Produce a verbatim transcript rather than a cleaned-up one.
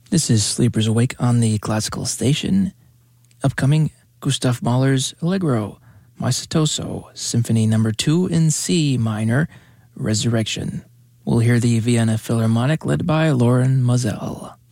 This is Sleepers Awake on the Classical Station. Upcoming, Gustav Mahler's Allegro, Maestoso, Symphony Number two in C minor, Resurrection. We'll hear the Vienna Philharmonic led by Loren Moselle.